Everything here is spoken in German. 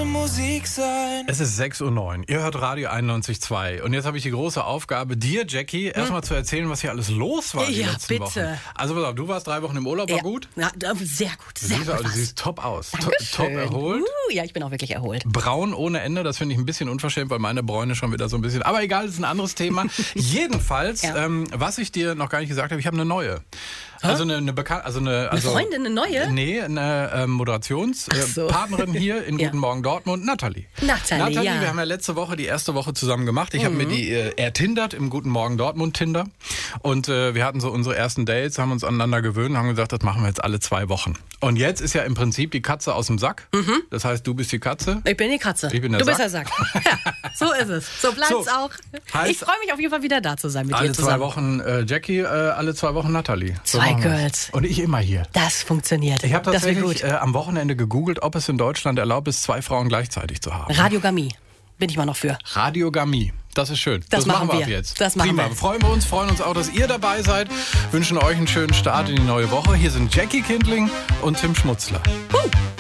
sollte Musik sein. Es ist 6:09 Uhr. Ihr hört Radio 91.2. Und jetzt habe ich die große Aufgabe, dir, Jackie, erstmal zu erzählen, was hier alles los war die letzten Wochen. Also pass auf, du warst 3 Wochen im Urlaub, war gut? Ja, sehr gut, sehr gut. Du siehst top aus. Dankeschön. Top erholt. Ja, ich bin auch wirklich erholt. Braun ohne Ende, das finde ich ein bisschen unverschämt, weil meine Bräune schon wieder so ein bisschen... Aber egal, das ist ein anderes Thema. Jedenfalls, was ich dir noch gar nicht gesagt habe, ich habe eine neue. Also eine Freundin, eine neue? Nee, eine Moderationspartnerin hier in Guten Morgen Dortmund, Nathalie. Nathalie, wir haben ja letzte Woche die erste Woche zusammen gemacht. Ich habe mir die ertindert im Guten Morgen Dortmund Tinder. Und wir hatten so unsere ersten Dates, haben uns aneinander gewöhnt, haben gesagt, das machen wir jetzt alle 2 Wochen. Und jetzt ist ja im Prinzip die Katze aus dem Sack. Das heißt, du bist die Katze. Ich bin die Katze. Ich bin der du Sack. bist der Sack. Ja, so ist es. So bleibt's auch. Ich freue mich auf jeden Fall wieder da zu sein mit dir zusammen. Alle 2 Wochen Jackie, alle 2 Wochen Nathalie. So 2 Girls. Und ich immer hier. Das funktioniert. Ich habe tatsächlich am Wochenende gegoogelt, ob es in Deutschland erlaubt ist, 2 Frauen gleichzeitig zu haben. Radiogamie. Bin ich mal noch für. Radiogamie. Das ist schön. Das machen wir ab jetzt. Das machen Prima. wir. Freuen uns auch, dass ihr dabei seid. Wünschen euch einen schönen Start in die neue Woche. Hier sind Jackie Kindling und Tim Schmutzler.